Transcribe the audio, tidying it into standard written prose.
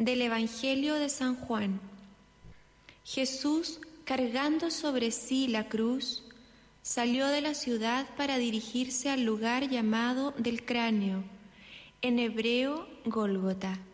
Del Evangelio de San Juan. Jesús, cargando sobre sí la cruz, salió de la ciudad para dirigirse al lugar llamado del Cráneo, en hebreo Gólgota,